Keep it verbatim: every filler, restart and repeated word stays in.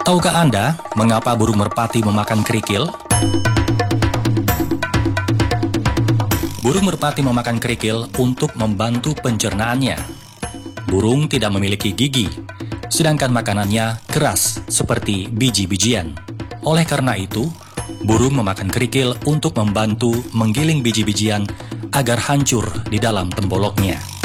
Tahukah Anda mengapa burung merpati memakan kerikil? Burung merpati memakan kerikil untuk membantu pencernaannya. Burung tidak memiliki gigi, sedangkan makanannya keras seperti biji-bijian. Oleh karena itu, burung memakan kerikil untuk membantu menggiling biji-bijian agar hancur di dalam temboloknya.